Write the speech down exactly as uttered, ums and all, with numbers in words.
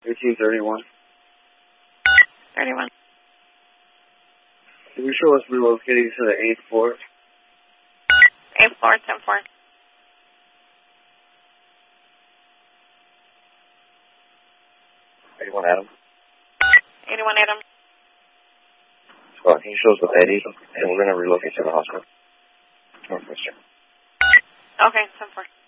eighteen thirty-one. thirty-one. Can you show us relocating to the eighth floor? eighth floor, ten four. eighty-one Adam. eighty-one Adam. Well, can you show us with Eddie, and we're going to relocate to the hospital. Northwestern. Okay, ten four.